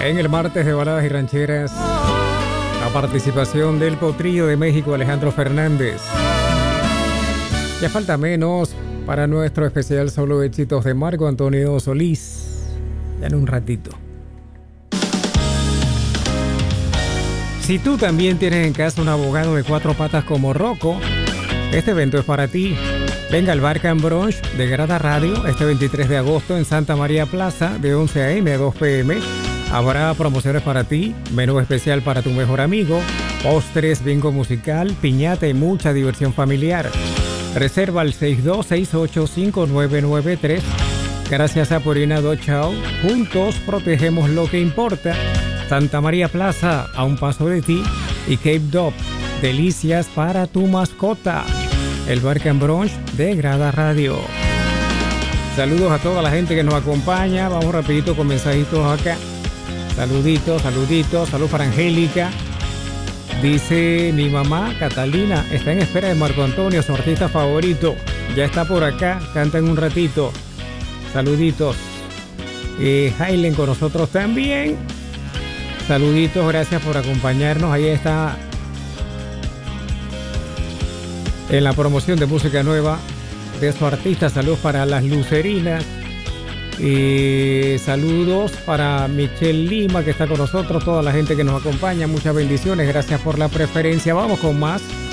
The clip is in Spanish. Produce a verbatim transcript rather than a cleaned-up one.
En el martes de baladas y rancheras, la participación del potrillo de México, Alejandro Fernández. Ya falta menos para nuestro especial Solo Éxitos de Marco Antonio Solís. Ya en un ratito. Si tú también tienes en casa un abogado de cuatro patas como Rocco, este evento es para ti. Venga al Bar Can Brunch de Grada Radio este veintitrés de agosto en Santa María Plaza de once a eme a dos pe eme. Habrá promociones para ti, menú especial para tu mejor amigo, postres, bingo musical, piñata y mucha diversión familiar. Reserva al seis dos seis ocho cinco nueve nueve tres. Gracias a Purina Dog Chow. Juntos protegemos lo que importa. Santa María Plaza, a un paso de ti. Y Cape Dog, delicias para tu mascota. El Bar Can Brunch de Grada Radio. Saludos a toda la gente que nos acompaña. Vamos rapidito con mensajitos acá. Saluditos, saluditos. Salud para Angélica. Dice mi mamá, Catalina, está en espera de Marco Antonio, su artista favorito. Ya está por acá, canta en un ratito. Saluditos. Eh, Hailen con nosotros también. Saluditos, gracias por acompañarnos. Ahí está en la promoción de música nueva de su artista. Saludos para las Lucerinas. Y saludos para Michelle Lima, que está con nosotros, toda la gente que nos acompaña. Muchas bendiciones, gracias por la preferencia. Vamos con más.